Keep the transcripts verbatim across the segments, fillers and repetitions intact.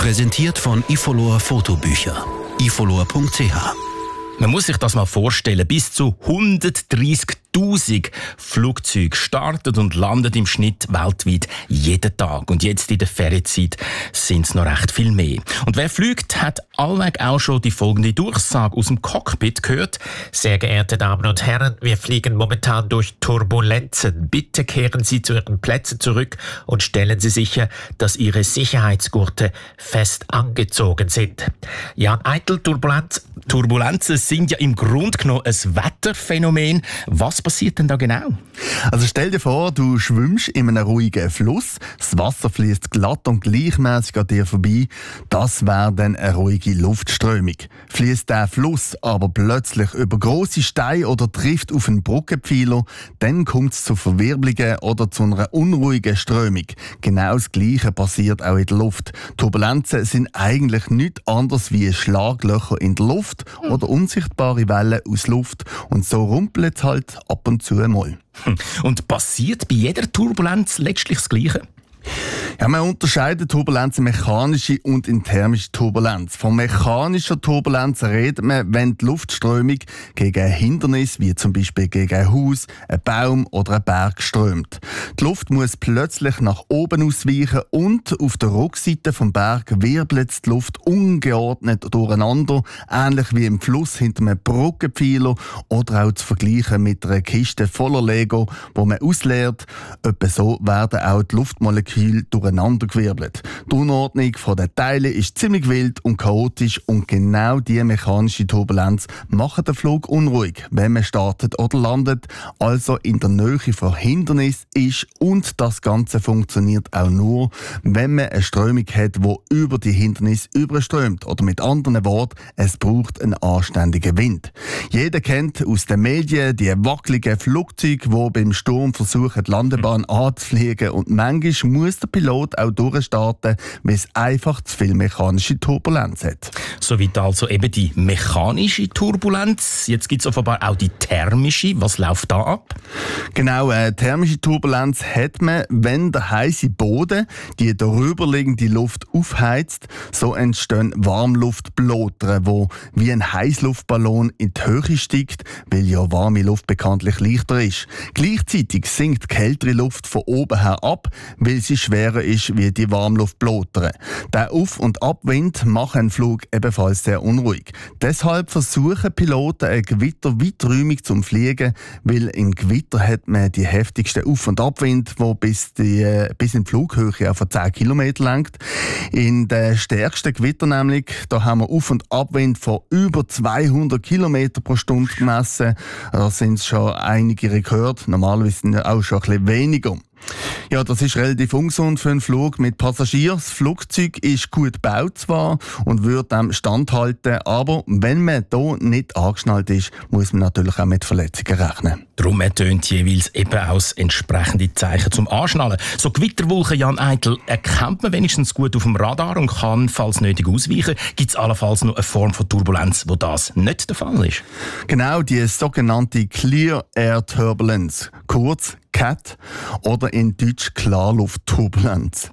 Präsentiert von Ifolor Fotobücher. ifolor punkt c h. Man muss sich das mal vorstellen, bis zu hundertdreißigtausend Flugzeuge starten und landen im Schnitt weltweit jeden Tag. Und jetzt in der Ferienzeit sind es noch recht viel mehr. Und wer fliegt, hat allweg auch schon die folgende Durchsage aus dem Cockpit gehört. Sehr geehrte Damen und Herren, wir fliegen momentan durch Turbulenzen. Bitte kehren Sie zu Ihren Plätzen zurück und stellen Sie sicher, dass Ihre Sicherheitsgurte fest angezogen sind. Jan Eitel, Turbulenz. Turbulenzen sind ja im Grunde genommen ein Wetterphänomen. Was passiert denn da genau? Also stell dir vor, du schwimmst in einem ruhigen Fluss, das Wasser fließt glatt und gleichmäßig an dir vorbei. Das wäre dann eine ruhige Luftströmung. Fließt der Fluss aber plötzlich über grosse Steine oder trifft auf einen Brückenpfeiler, dann kommt es zu Verwirbelungen oder zu einer unruhigen Strömung. Genau das Gleiche passiert auch in der Luft. Turbulenzen sind eigentlich nichts anderes wie Schlaglöcher in der Luft oder unsichtbare Wellen aus Luft. Und so rumpelt es halt ab und zu mal. Und passiert bei jeder Turbulenz letztlich das Gleiche? Ja, man unterscheidet Turbulenz in mechanische und in thermische Turbulenz. Von mechanischer Turbulenz redet man, wenn die Luftströmung gegen ein Hindernis, wie zum Beispiel gegen ein Haus, einen Baum oder einen Berg strömt. Die Luft muss plötzlich nach oben ausweichen und auf der Rückseite vom Berg wirbelt die Luft ungeordnet durcheinander, ähnlich wie im Fluss hinter einem Brückenpfeiler oder auch zu vergleichen mit einer Kiste voller Lego, wo man ausleert. Etwa so werden auch die Luftmoleküle durcheinandergewirbelt. Die Unordnung der Teile ist ziemlich wild und chaotisch und genau diese mechanische Turbulenz macht den Flug unruhig, wenn man startet oder landet, also in der Nähe von Hindernissen ist, und das Ganze funktioniert auch nur, wenn man eine Strömung hat, die über die Hindernisse überströmt. Oder mit anderen Worten, es braucht einen anständigen Wind. Jeder kennt aus den Medien die wackeligen Flugzeuge, die beim Sturm versuchen, die Landebahn anzufliegen, und manchmal muss der Pilot auch durchstarten, weil es einfach zu viel mechanische Turbulenz hat. Soweit also eben die mechanische Turbulenz. Jetzt gibt es offenbar auch die thermische. Was läuft da ab? Genau, eine thermische Turbulenz hat man, wenn der heiße Boden die darüberliegende Luft aufheizt. So entstehen Warmluftblätter, die wie ein Heißluftballon in die Höhe steigt, weil ja warme Luft bekanntlich leichter ist. Gleichzeitig sinkt kältere Luft von oben her ab, weil sie schwerer ist wie die Warmluftblätter. Der Auf- und Abwind macht einen Flug ebenfalls sehr unruhig. Deshalb versuchen Piloten, ein Gewitter weiträumig zu fliegen, weil im Gewitter hat man die heftigsten Auf- und Abwind, wo bis, die, bis in die Flughöhe auf zehn Kilometer lenkt. In den stärksten Gewitter nämlich, da haben wir Auf- und Abwind von über zweihundert Kilometer pro Stunde gemessen. Da sind es schon einige Rekorde, normalerweise sind es auch schon ein bisschen weniger. Ja, das ist relativ ungesund für einen Flug mit Passagieren. Das Flugzeug ist gut gebaut zwar und würde dem standhalten, aber wenn man hier nicht angeschnallt ist, muss man natürlich auch mit Verletzungen rechnen. Darum ertönt jeweils eben auch das entsprechende Zeichen zum Anschnallen. So Gewitterwolken, Jan Eitel, erkennt man wenigstens gut auf dem Radar und kann, falls nötig, ausweichen. Gibt es allenfalls noch eine Form von Turbulenz, wo das nicht der Fall ist? Genau, die sogenannte Clear Air Turbulence, kurz C A T, oder in Deutsch Klarluftturbulenz.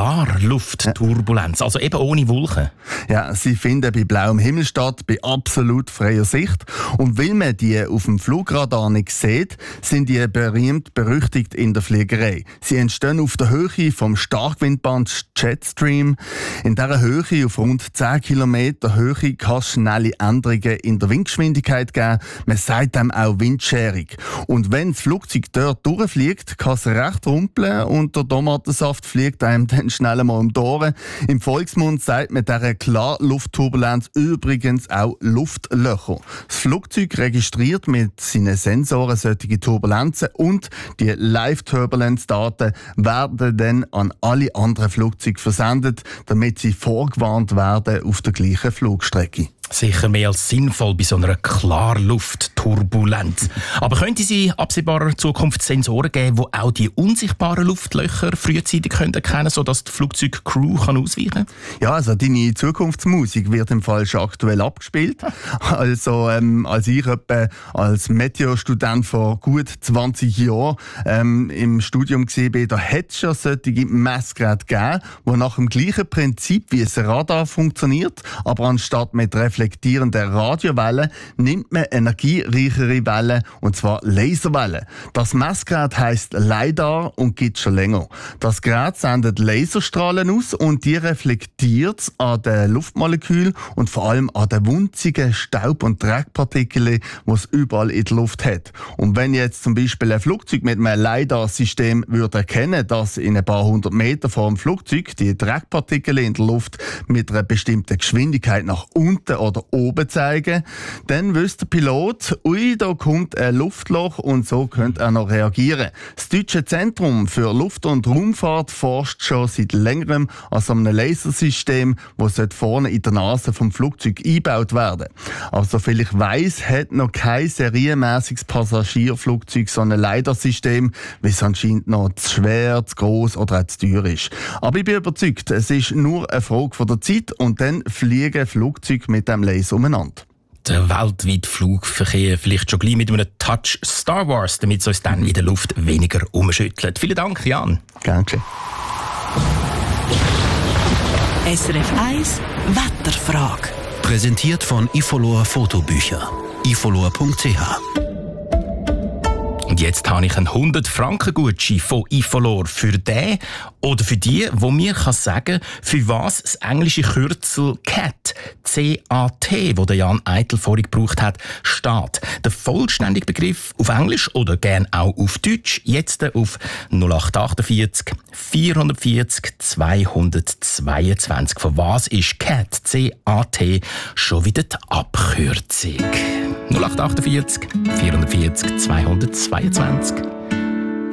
Klarluftturbulenz, also eben ohne Wolken. Ja, sie finden bei blauem Himmel statt, bei absolut freier Sicht. Und weil man die auf dem Flugradar nicht sieht, sind die berühmt berüchtigt in der Fliegerei. Sie entstehen auf der Höhe vom Starkwindband Jetstream. In dieser Höhe, auf rund zehn Kilometer Höhe, kann es schnelle Änderungen in der Windgeschwindigkeit geben. Man sagt dem auch Windscherung. Und wenn das Flugzeug dort durchfliegt, kann es recht rumpeln und der Tomatensaft fliegt einem dann schnell mal um die Ohren. Im Volksmund sagt man dieser Klarluftturbulenz übrigens auch Luftlöcher. Das Flugzeug registriert mit seinen Sensoren solche Turbulenzen und die Live-Turbulence-Daten werden dann an alle anderen Flugzeuge versendet, damit sie vorgewarnt werden auf der gleichen Flugstrecke. Sicher mehr als sinnvoll bei so einer Klarluft Turbulent. Aber könnte es in absehbarer Zukunft Sensoren geben, die auch die unsichtbaren Luftlöcher frühzeitig erkennen können, sodass die Flugzeugcrew ausweichen kann? Ja, also deine Zukunftsmusik wird im Fall schon aktuell abgespielt. Also ähm, als ich etwa als Meteorstudent vor gut zwanzig Jahren ähm, im Studium war, da hätte es schon solche Messgeräte gegeben, die nach dem gleichen Prinzip wie ein Radar funktioniert, aber anstatt mit reflektierenden Radiowellen nimmt man energiereichere Wellen, und zwar Laserwellen. Das Messgerät heisst LiDAR und gibt schon länger. Das Gerät sendet Laserstrahlen aus und die reflektiert es an den Luftmolekülen und vor allem an den winzigen Staub- und Dreckpartikeln, die es überall in der Luft hat. Und wenn jetzt zum Beispiel ein Flugzeug mit einem LiDAR-System würde erkennen, dass in ein paar hundert Meter vor dem Flugzeug die Dreckpartikel in der Luft mit einer bestimmten Geschwindigkeit nach unten oder oben zeigen, dann wüsste der Pilot, ui, da kommt ein Luftloch, und so könnte er noch reagieren. Das Deutsche Zentrum für Luft- und Raumfahrt forscht schon seit längerem an so einem Lasersystem, das vorne in der Nase vom Flugzeug eingebaut werden. Aber soviel ich weiss, hat noch kein serienmäßiges Passagierflugzeug so ein LiDAR-System, weil es anscheinend noch zu schwer, zu gross oder auch zu teuer ist. Aber ich bin überzeugt, es ist nur eine Frage von der Zeit, und dann fliegen Flugzeuge mit dem Laser umeinander. Der weltweite Flugverkehr vielleicht schon gleich mit einem Touch Star Wars, damit es uns dann in der Luft weniger umschüttelt. Vielen Dank, Jan. Gerne geschehen. S R F eins Wetterfrage. Präsentiert von Ifolor Fotobücher. ifolor punkt c h. Und jetzt habe ich einen hundert-Franken-Gutschein von Ifolor für den oder für die, wo mir kann sagen, für was das englische Kürzel C A T, C A T, wo der Jan Eitel vorhin gebraucht hat, steht. Der vollständige Begriff auf Englisch oder gern auch auf Deutsch, jetzt auf null acht achtundvierzig vierhundertvierzig zweihundertzweiundzwanzig. Von was ist C A T, C A T schon wieder die Abkürzung? null acht achtundvierzig vierhundertvierzig zweihundertzweiundzwanzig.